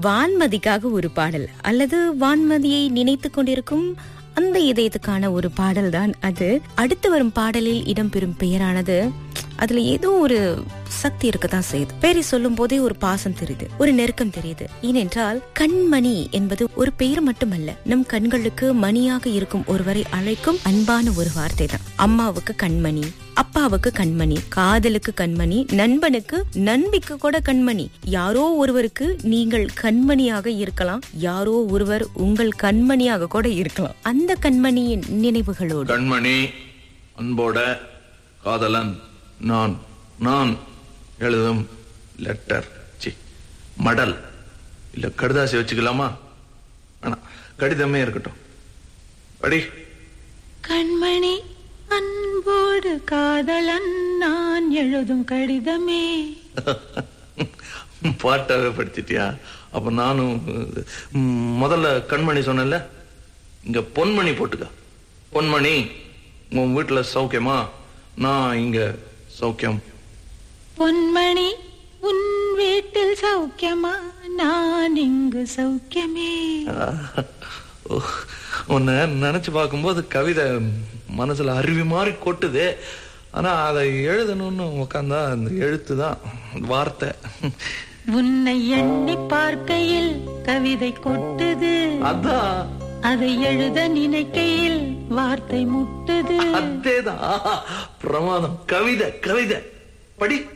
வான்மதிக்காக ஒரு பாடல் அல்லது வான்மதியை நினைத்து கொண்டிருக்கும் அந்த இதயத்துக்கான ஒரு பாடல் தான் அது. அடுத்து வரும் பாடலில் இடம்பெறும் பெயரானது அதுல ஏதோ ஒரு சக்தி இருக்கதான் செய்யுது. பேரை சொல்லும் போதே ஒரு பாசம் தெரியுது, ஒரு நெருக்கம் தெரியுது. ஏனென்றால் கண்மணி என்பது ஒரு பெயர் மட்டுமல்ல, நம் கண்களுக்கு மணியாக இருக்கும் ஒருவரை அழைக்கும் அன்பான ஒரு வார்த்தை தான். அம்மாவுக்கு கண்மணி, அப்பாவுக்கு கண்மணி, காதலுக்கு கண்மணி, நண்பனுக்கு நண்பிக்கு கூட கண்மணி. யாரோ ஒருவருக்கு நீங்கள் கண்மணியாக இருக்கலாம், யாரோ ஒருவர் உங்கள் கண்மணியாக கூட இருக்கலாம். அந்த கண்மணியின் நினைவுகளோடு கண்மணி அன்போட காதலன் நான் எழுதும் லெட்டர், மடல் இல்ல கடுதாசி வச்சுக்கலாமா? ஆனா கடிதமே இருக்கட்டும். படி. கண்மணி அன்போடு காதலன் நான் எழுதும் கடிதமே. பாட்டாவே படிச்சிட்டியா? அப்ப நானும் முதல்ல கண்மணி சொன்னல, இங்க பொன்மணி போட்டுக்க. பொன்மணி, உன் வீட்டுல சௌக்கியமா? நான் இங்க சௌக்கியம். பொன்மணி, உன் வீட்டில் சௌக்கியமா? நான் இங்கு சௌக்கியமே. உன்னை நினைச்சு பார்க்கும்போது கவிதை மனசுல அருவி மாதிரி கொட்டுது. ஆனா அதை எழுதணும்னு உட்காந்தா அந்த எழுத்துதான் வார்த்தை. உன்னை எண்ணி பார்க்கையில் கவிதை கொட்டுது, அதான் அதை எழுத நினைக்கையில் வார்த்தை முட்டுது. அதேதான் பிரமாதம். கவிதை படி.